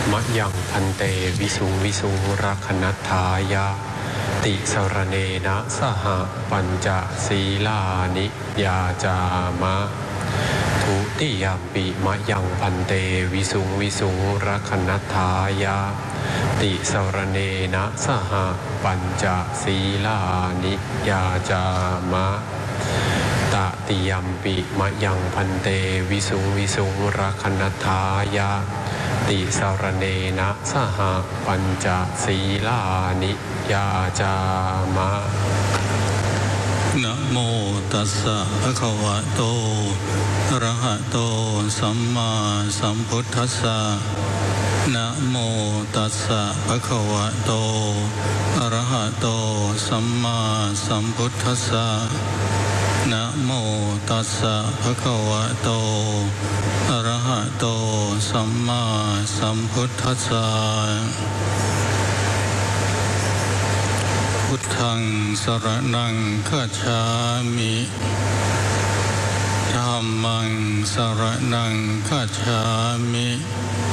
มะยังพันเตวิสุงวิสุงรักขณัฏฐายะติสรเนนะสหปัญจศีลานิยาจามะทุติยมปิมะยังพันเตวิสุงวิสุงรักขณัฏฐายะติสรเนนะสหปัญจศีลานิยาจามะตติยมปิมะยังพันเตวิสุงวิสุงรักขณัฏฐายะติสรเนนะสหปัญจศีลานิยาจามะนะโมตัสสะภะคะวะโตอะระหะโตสัมมาสัมพุทธัสสะนะโมตัสสะภะคะวะโตอะระหะโตสัมมาสัมพุทธัสสะนะโมตัสสะภะคะวะโตอะระหะโตสัมมาสัมพุทธัสสะพุทธังสรณังคัจฉามิธัมมังสรณังคัจฉามิ